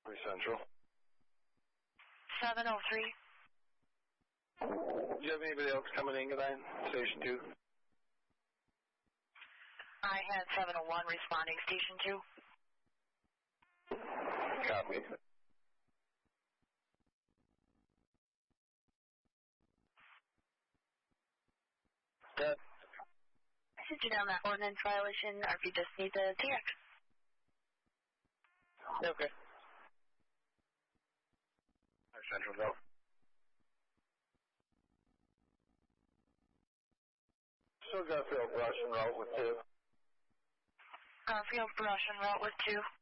Central. 703. Do you have anybody else coming in tonight? Station 2? I had 701 responding, Station 2. Copy. Good. Should you down that ordinance violation, or if you just need the TX. Okay. Our Central, go. Still got Field Brush and route with 2. Field Brush and route with 2.